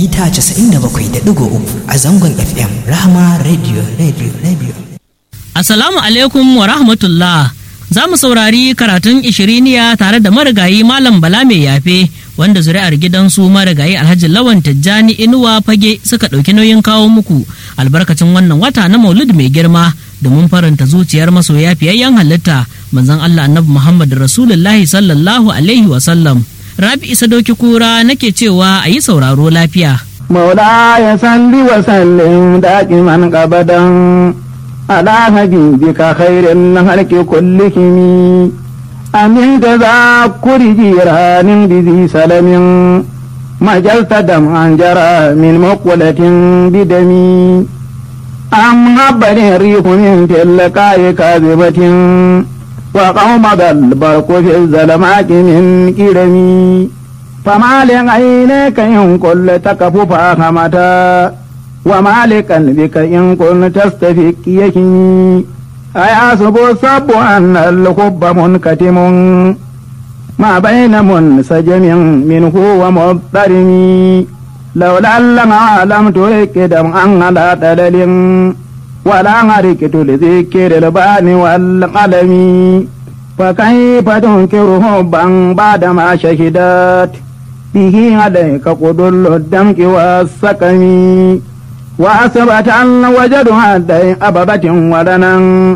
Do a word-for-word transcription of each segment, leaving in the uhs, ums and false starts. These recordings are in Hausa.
mita casa'in da bakwai da ɗigo uku a zangon F M Rahama Radio Radio Radio. Assalamu alaikum wa rahmatullah. Za mu saurari karatun ishiriniya tare da marigayi Malam Bala mai yafe wanda zuri'ar gidansu marigayi Alhaji Lawan Tijjani Inuwa Fage suka ɗauki nauyin kawo muku albarkacin wannan wata na Maulud mai girma domin faranta zuciyar masoya fiyayyen halitta manzon Allah Annabi Muhammad Rasulullahi sallallahu alaihi wa sallam. Rabi Isa Doki Kura nake cewa a yi sauraro lafiya. Maula ya salli wa sallim da'iman abadan ala habibika khairin halki kullihim amin tazakuri jiranin bizi salamin majalta dam'an jara min muqwalatin bidami am habbarin rihu min tilqa'i kazibatin wa qawmadal barqu fi zalamati min kirami famalin aynaka in kullu takafu fa hamata wa malikan bika in kun tastafik yaki ayasubu sabu an al-hubba munkatimun ma bayna munsajamin minhu wa mubtarimi lawla lama lam tuqidam an ala dalalin wala ngarikitu lidhikri al-bani wal qalami fa kayfa tunkiru hubban ba'da ma shahidat bihi alayka qudul damki was-sakami وأثبت أن وجدوا هدي أببة ولنا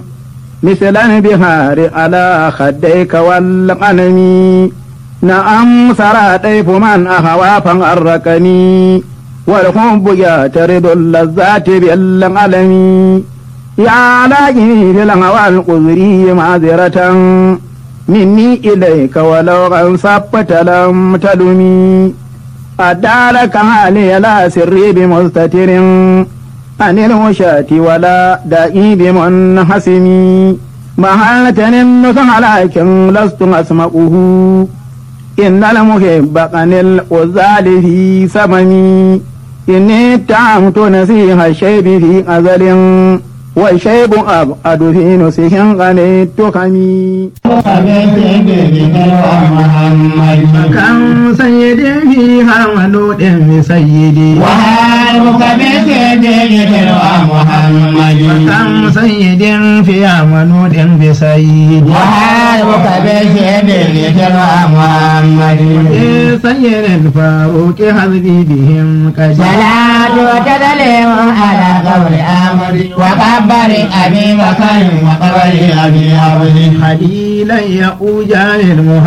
مثلا بهار على خديك والقلم نعم سرى طيف من أهوى فأركني والحب يعترض اللذات بالقلم يا لاجني في الهوى القذري معذرة مني إليك ولو غنصبت لم تلمي أدارك علي لا سري بمستتر عن الوشاة ولا دائي بمنحسم محالة النصح لكن لست أسمعه إن المحب عن الأزال في سممي إني اتهمت نسيح الشيب في أزل والشيب أبعد في نسيح غنيت خمي كم سيد فيها ولود بسيدي وهاربك بسيدك محمد كم سيد فيها ولود بسيدي وهاربك بسيدك محمد سيد الفاروق حذبي بهم كجل صلاة وتسليم على قبر أمر وقبر أبي بكر وقبر أبي عبد حديلا يؤجان المهاجر